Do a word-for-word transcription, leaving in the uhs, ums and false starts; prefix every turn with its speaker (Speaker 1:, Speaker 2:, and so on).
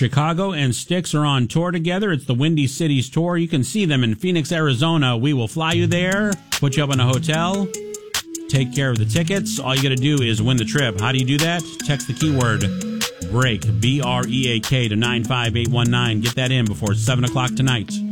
Speaker 1: Chicago and Styx are on tour together. It's the Windy Cities Tour. You can see them in Phoenix, Arizona. We will fly you there, put you up in a hotel, take care of the tickets. All you got to do is win the trip. How do you do that? Text the keyword BREAK, B R E A K, to nine five eight one nine. Get that in before seven o'clock tonight.